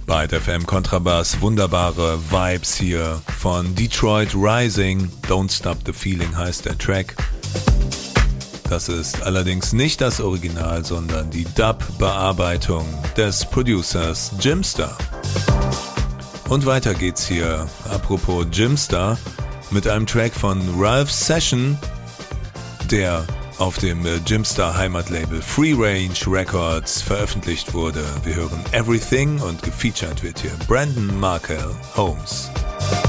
Byte FM Kontrabass, wunderbare Vibes hier von Detroit Rising. Don't Stop the Feeling heißt der Track. Das ist allerdings nicht das Original, sondern die Dub-Bearbeitung des Producers Jimster. Und weiter geht's hier, apropos Jimster, mit einem Track von Ralph Session, der auf dem Jimster Heimatlabel Free Range Records veröffentlicht wurde. Wir hören Everything und gefeatured wird hier Brandon Markel Holmes.